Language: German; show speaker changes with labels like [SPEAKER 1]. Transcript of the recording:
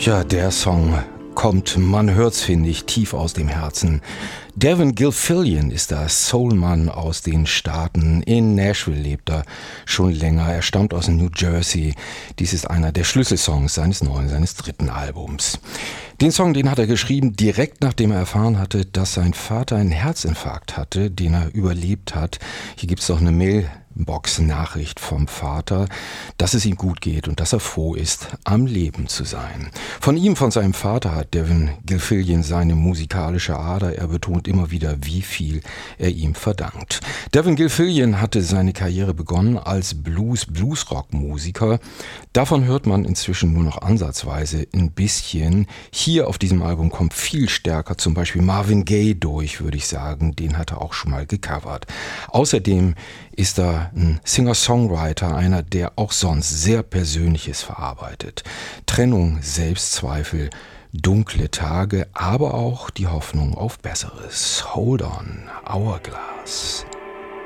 [SPEAKER 1] Ja, der Song kommt, man hört's, finde ich, tief aus dem Herzen. Devin Gilfillian ist der Soulmann aus den Staaten. In Nashville lebt er schon länger. Er stammt aus New Jersey. Dies ist einer der Schlüsselsongs seines dritten Albums. Den Song, den hat er geschrieben, direkt nachdem er erfahren hatte, dass sein Vater einen Herzinfarkt hatte, den er überlebt hat. Hier gibt's doch eine Mailbox-Nachricht vom Vater, dass es ihm gut geht und dass er froh ist, am Leben zu sein. Von seinem Vater hat Devin Gilfillian seine musikalische Ader. Er betont immer wieder, wie viel er ihm verdankt. Devin Gilfillian hatte seine Karriere begonnen als Blues-Rock-Musiker. Davon hört man inzwischen nur noch ansatzweise ein bisschen. Hier auf diesem Album kommt viel stärker zum Beispiel Marvin Gaye durch, würde ich sagen. Den hat er auch schon mal gecovert. Außerdem ist er ein Singer-Songwriter, einer, der auch sonst sehr Persönliches verarbeitet. Trennung, Selbstzweifel, dunkle Tage, aber auch die Hoffnung auf Besseres. Hold on, Hourglass.